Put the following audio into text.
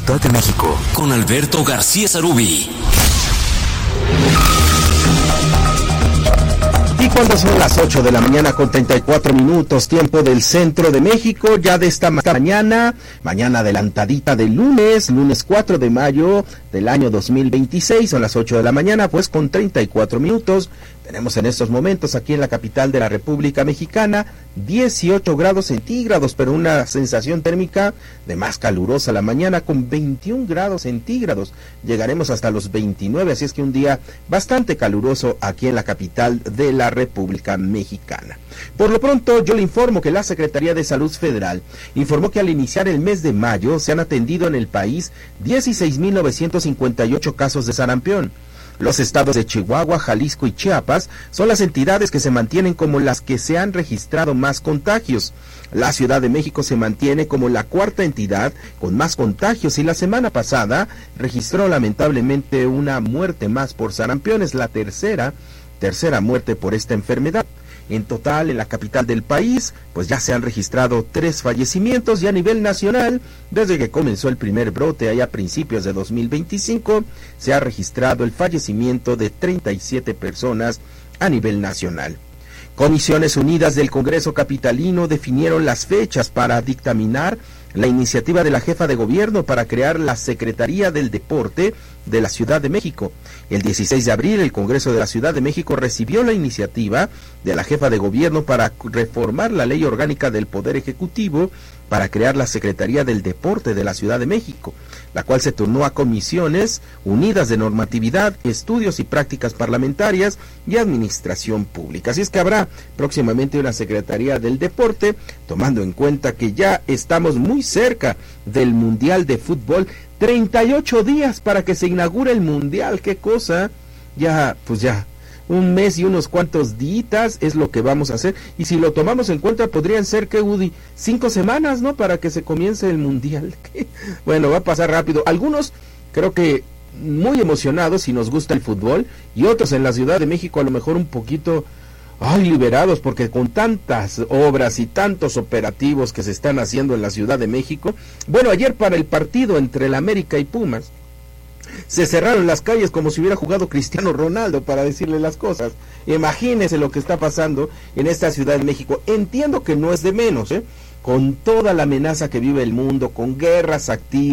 Ciudad de México, con Alberto García Sarubi. Y cuando son las 8 de la mañana con 34 minutos, tiempo del centro de México, ya de esta mañana adelantadita del lunes 4 de mayo del año 2026, son las 8 de la mañana, pues con 34 minutos. Tenemos en estos momentos aquí en la capital de la República Mexicana 18 grados centígrados, pero una sensación térmica de más calurosa la mañana con 21 grados centígrados. Llegaremos hasta los 29, así es que un día bastante caluroso aquí en la capital de la República Mexicana. Por lo pronto, yo le informo que la Secretaría de Salud Federal informó que al iniciar el mes de mayo se han atendido en el país 16,958 casos de sarampión. Los estados de Chihuahua, Jalisco y Chiapas son las entidades que se mantienen como las que se han registrado más contagios. La Ciudad de México se mantiene como la cuarta entidad con más contagios y la semana pasada registró lamentablemente una muerte más por sarampión, es la tercera muerte por esta enfermedad. En total, en la capital del país, pues ya se han registrado 3 fallecimientos y a nivel nacional, desde que comenzó el primer brote allá a principios de 2025, se ha registrado el fallecimiento de 37 personas a nivel nacional. Comisiones Unidas del Congreso Capitalino definieron las fechas para dictaminar la iniciativa de la jefa de gobierno para crear la Secretaría del Deporte de la Ciudad de México. El 16 de abril, el Congreso de la Ciudad de México recibió la iniciativa de la jefa de gobierno para reformar la Ley Orgánica del Poder Ejecutivo para crear la Secretaría del Deporte de la Ciudad de México, la cual se turnó a Comisiones Unidas de Normatividad, Estudios y Prácticas Parlamentarias y Administración Pública. Así es que habrá próximamente una Secretaría del Deporte, tomando en cuenta que ya estamos muy cerca del Mundial de Fútbol. 38 días para que se inaugure el Mundial, qué cosa, ya, un mes y unos cuantos días es lo que vamos a hacer, y si lo tomamos en cuenta podrían ser, que Udi, 5 semanas, ¿no?, para que se comience el Mundial. Bueno, va a pasar rápido. Algunos creo que muy emocionados si nos gusta el fútbol, y otros en la Ciudad de México a lo mejor un poquito liberados, porque con tantas obras y tantos operativos que se están haciendo en la Ciudad de México. Bueno, ayer para el partido entre el América y Pumas se cerraron las calles como si hubiera jugado Cristiano Ronaldo, para decirle las cosas. Imagínense lo que está pasando en esta Ciudad de México. Entiendo que no es de menos, con toda la amenaza que vive el mundo, con guerras activas,